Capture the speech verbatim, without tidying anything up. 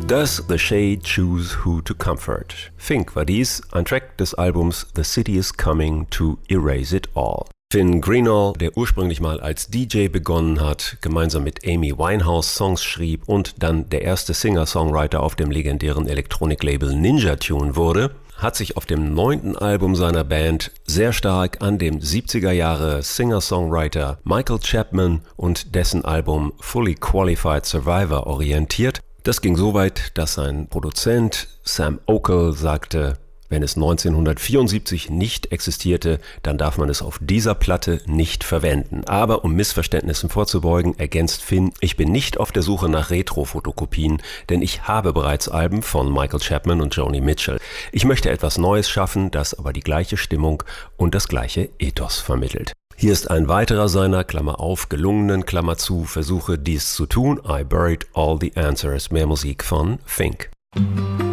Does the Shade Choose Who to Comfort? Think war dies, ein Track des Albums The City is Coming to Erase It All. Finn Greenall, der ursprünglich mal als D J begonnen hat, gemeinsam mit Amy Winehouse Songs schrieb und dann der erste Singer-Songwriter auf dem legendären Elektroniklabel Ninja Tune wurde, hat sich auf dem neunten Album seiner Band sehr stark an dem siebziger Jahre Singer-Songwriter Michael Chapman und dessen Album Fully Qualified Survivor orientiert. Das ging so weit, dass sein Produzent Sam Okell sagte, wenn es neunzehnhundertvierundsiebzig nicht existierte, dann darf man es auf dieser Platte nicht verwenden. Aber um Missverständnissen vorzubeugen, ergänzt Finn, ich bin nicht auf der Suche nach Retro-Fotokopien, denn ich habe bereits Alben von Michael Chapman und Joni Mitchell. Ich möchte etwas Neues schaffen, das aber die gleiche Stimmung und das gleiche Ethos vermittelt. Hier ist ein weiterer seiner, Klammer auf, gelungenen, Klammer zu, Versuche dies zu tun. I Buried All the Answers. Mehr Musik von Think.